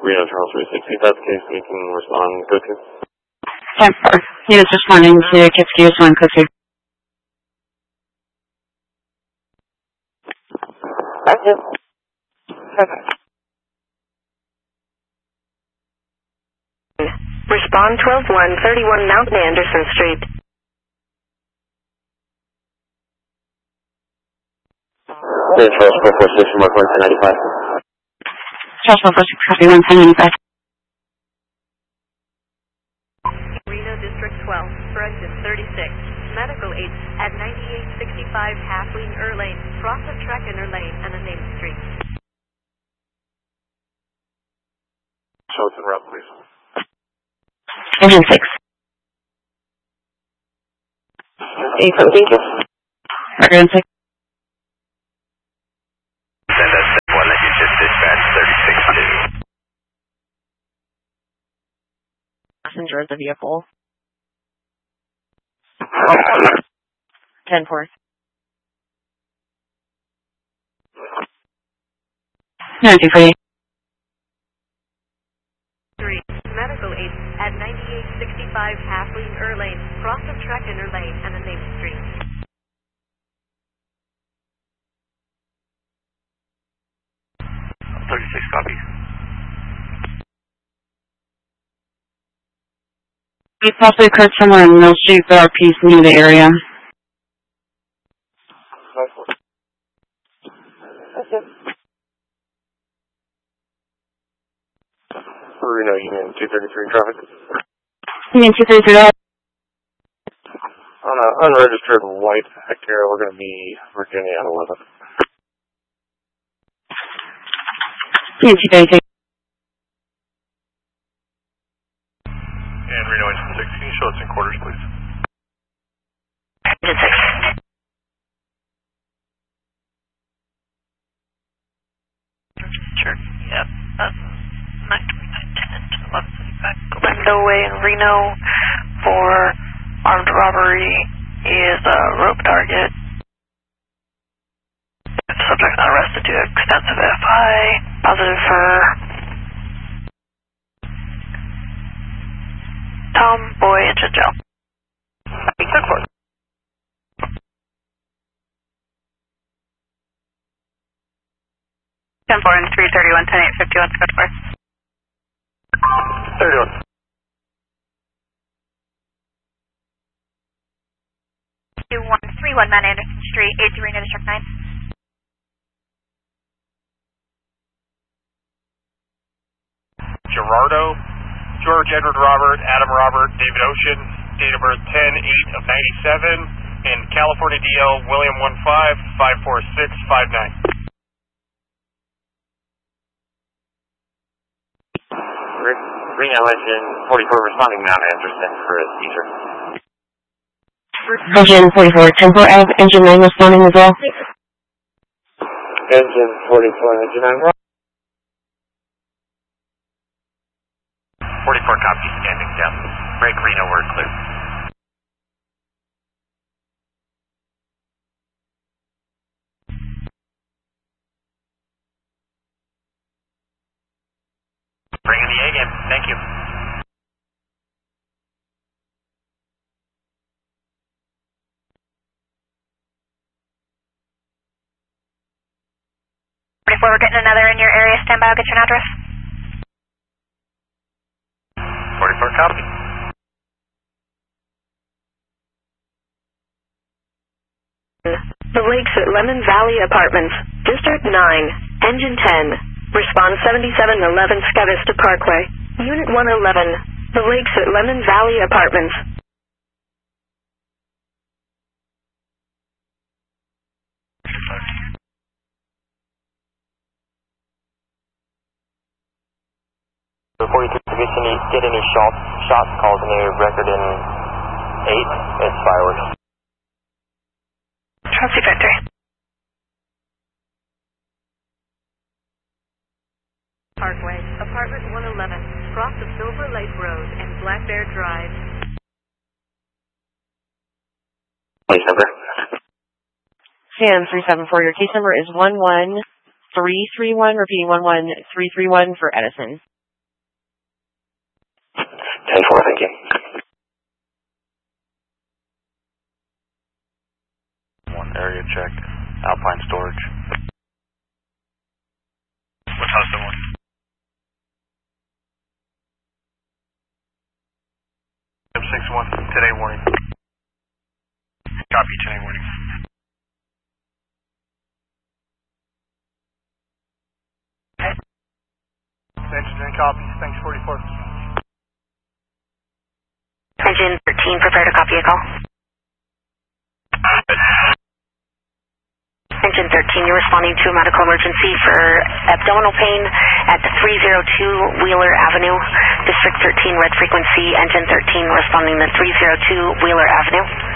Reno Charles 360, if that's the case, we can respond, go to. 10-4. He was responding to Kitsuki's 1, code 2. Thank you. Respond 12-1, 31 Mount Anderson Street. Charles 446, Mark 195. Charles 446, copy 195. Reno District 12, Brenton 36. Medical aid at 9865 Halfling Lane, cross of Trekiner Lane and a named street. Show us in route, please. Engine 6. 8, thank you. Engine 6. Send us the one that you just dispatched, 36-2. Passenger of the vehicle. 10-4. 9248. 3. Medical aid at 9865 Halfling Lane, cross of Trekiner Lane and a named street. Copy. We possibly occurred somewhere in Mill Street, but our piece near the area. Reno Union 233 traffic. Union 233. On an unregistered white Acura, we're going to be Virginia at 11. Union 233. And Reno Engine 6, can you show us in quarters, please? Engine 6. Sure, yep. 929-10-1175. Glendo Way in Reno for armed robbery is a rope target. Subject not arrested due to extensive FI. Positive for Tomboy and Chinchell. 10-4 and 331, 10-851, Scott Fire. 31. 2131 Mount Anderson Street, 8 Reno District 9. Gerardo, George Edward Robert, Adam Robert, David Ocean, date of birth 10-8 of 97, and California DL William 15-54659. Reno Engine 44 responding Mount Anderson for a seizure. Engine 44, 10-4 Ave, Engine 9 responding as well. Engine 44, Engine 9. 44 copy, standing down. Break Reno, we're clear. Bring in the A game, thank you. We're getting another in your area. Stand by. I'll get your address. 44 copy. The Lakes at Lemon Valley Apartments, District 9, Engine 10. Respond 7711 Skavista Parkway, Unit 111. The Lakes at Lemon Valley Apartments. Before you get any shots calls in a record in 8, it's fireworks. Chelsea Victory. Parkway, Apartment 111, cross of Silver Lake Road and Black Bear Drive. Case number. CM 374, your case number is 11331, repeating 11331 for Edison. 10-4, thank you. One area check, Alpine Storage. What's house number 1? M61, today warning. Copy, today warning. Engine 10 copy, thanks 44. Engine 13, prepare to copy a call. Engine 13, you're responding to a medical emergency for abdominal pain at 302 Wheeler Avenue, District 13, red frequency, Engine 13 responding to 302 Wheeler Avenue.